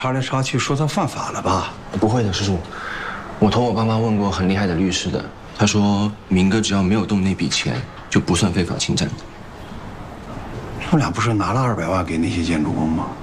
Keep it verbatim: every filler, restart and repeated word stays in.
查来查去，说他犯法了吧？ 不会的，叔叔。我托我爸妈问过很厉害的律师的，他说明哥只要没有动那笔钱，就不算非法侵占。 他们俩不是拿了二百万给那些建筑工吗？